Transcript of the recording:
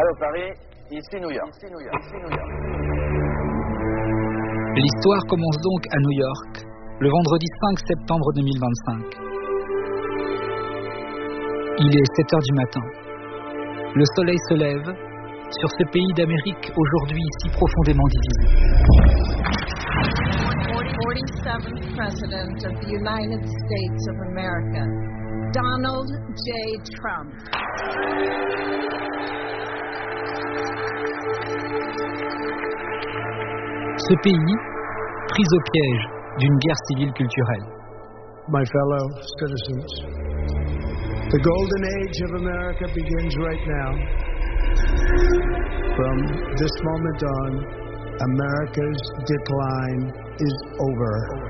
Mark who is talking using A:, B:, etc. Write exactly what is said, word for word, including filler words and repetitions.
A: Ciao Paris, ici New York. Ici New York. Ici New York.
B: L'histoire commence donc à New York, le vendredi cinq septembre deux mille vingt-cinq. Il est sept heures du matin. Le soleil se lève sur ce pays d'Amérique aujourd'hui si profondément divisé.
C: forty-seventh President of the United States of America, Donald J. Trump.
B: Ce pays, pris au piège d'une guerre civile culturelle.
D: My fellow citizens, the golden age of America begins right now. From this moment on, America's decline is over.